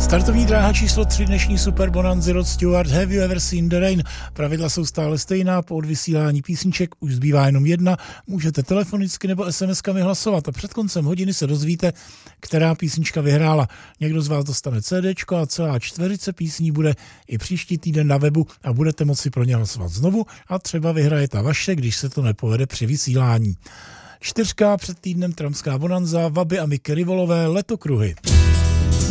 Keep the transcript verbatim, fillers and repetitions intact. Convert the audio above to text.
Startovní dráha číslo tři dnešní Super Bonanzy Rod Stewart, Have You Ever Seen the Rain. Pravidla jsou stále stejná, po odvysílání písniček už zbývá jenom jedna. Můžete telefonicky nebo es em eskami hlasovat a před koncem hodiny se dozvíte, která písnička vyhrála. Někdo z vás dostane CDčko a celá čtverice písní bude i příští týden na webu a budete moci pro ně hlasovat znovu a třeba vyhraje ta vaše, když se to nepovede při vysílání. Čtyřka před týdnem Tramská bonanza, Vaby a Miky Rivolové, Letokruhy.